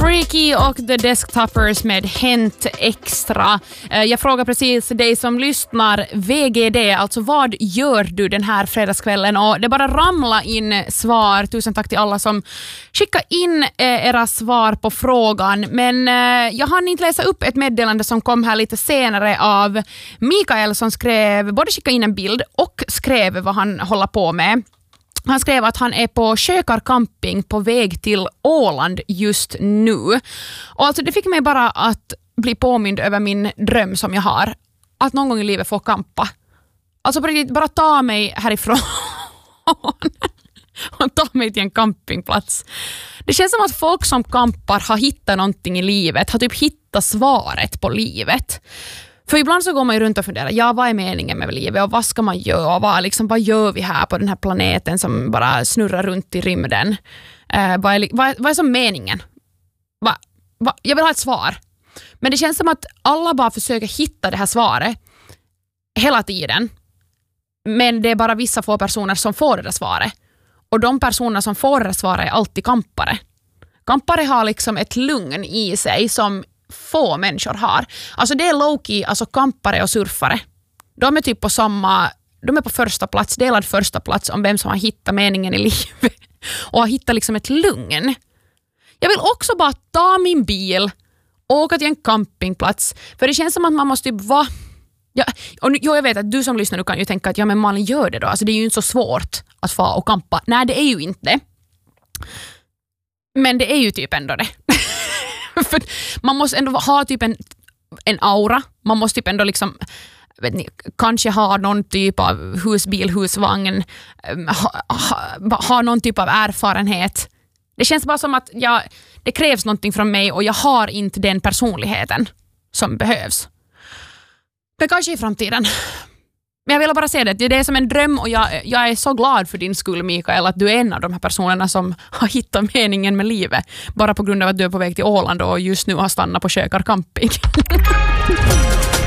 Freaky och The Desktoppers med Hänt Extra. Jag frågar precis dig som lyssnar, VGD, alltså vad gör du den här fredagskvällen? Och det bara ramla in svar. Tusen tack till alla som skickar in era svar på frågan. Men jag hann inte läsa upp ett meddelande som kom här lite senare av Mikael som skrev, både skickade in en bild och skrev vad han håller på med. Han skrev att han är på Sjökar camping på väg till Åland just nu. Och alltså det fick mig bara att bli påmind över min dröm som jag har. Att någon gång i livet få campa. Alltså bara ta mig härifrån och ta mig till en campingplats. Det känns som att folk som campar har hittat någonting i livet. Har typ hittat svaret på livet. För ibland så går man ju runt och funderar, vad är meningen med livet och vad ska man göra? Vad gör vi här på den här planeten som bara snurrar runt i rymden? Vad är som meningen? Jag vill ha ett svar. Men det känns som att alla bara försöker hitta det här svaret hela tiden. Men det är bara vissa få personer som får det där svaret. Och de personer som får det där svaret är alltid kampare. Kampare har liksom ett lugn i sig som få människor har. Alltså det är low-key, alltså kampare och surfare. De är typ de är på första plats, delad första plats om vem som har hittat meningen i livet och har hittat liksom ett lugn. Jag vill också bara ta min bil och åka till en campingplats, för det känns som att man måste typ vara... jag vet att du som lyssnar, du kan ju tänka att men Malin, gör det då. Alltså det är ju inte så svårt att få och campa. Nej, det är ju inte. Men det är ju typ ändå det. För man måste ändå ha typ en aura. Man måste typ ändå liksom, vet ni, kanske ha någon typ av husbil, husvagn, ha någon typ av erfarenhet. Det känns bara som att det krävs någonting från mig och jag har inte den personligheten som behövs. Men kanske i framtiden. Men jag vill bara säga det är som en dröm och jag är så glad för din skull, Mikael, att du är en av de här personerna som har hittat meningen med livet bara på grund av att du är på väg till Åland och just nu har stannat på Sjökar camping.